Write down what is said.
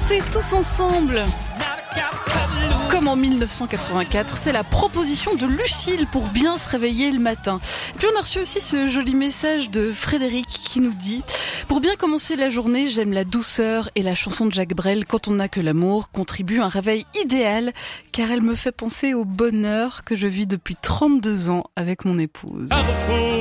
danser tous ensemble. Comme en 1984, c'est la proposition de Lucille pour bien se réveiller le matin. Et puis on a reçu aussi ce joli message de Frédéric qui nous dit « Pour bien commencer la journée, j'aime la douceur et la chanson de Jacques Brel, Quand on n'a que l'amour, contribue à un réveil idéal car elle me fait penser au bonheur que je vis depuis 32 ans avec mon épouse. »